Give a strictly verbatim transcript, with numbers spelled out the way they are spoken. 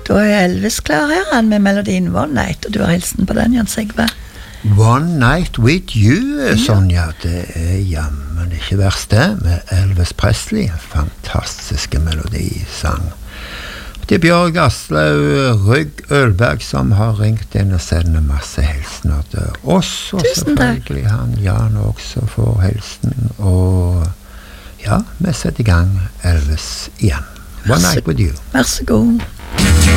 Da er Elvis klar her, han med melodien One Night, og du har hilsen på den, Jan Sigve. One Night With You, Sonja, det er jammen ikke verst det, med Elvis Presley, fantastiske melodisang. Det er Bjørg Aslaug Rygg Ølberg som har ringt inn og sender masse hilsener til oss, og selvfølgelig han Jan også får hilsen, og ja, vi setter i gang Elvis igjen. One Night With You. Vær så god.